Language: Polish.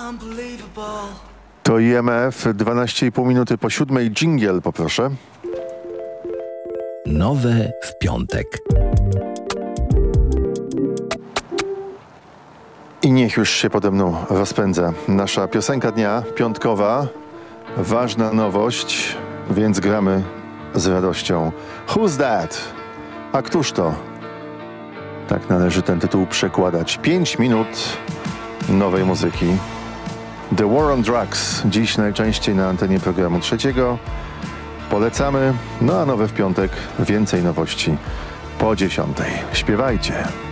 To IMF, 12,5 minuty po 7. Dżingiel, poproszę. Nowe w piątek. I niech już się pode mną rozpędza nasza piosenka dnia, piątkowa. Ważna nowość, więc gramy z radością. Who's that? A któż to? Tak należy ten tytuł przekładać. 5 minut nowej muzyki. The War on Drugs. Dziś najczęściej na antenie programu trzeciego. Polecamy. No a nowe w piątek. Więcej nowości po 10. Śpiewajcie.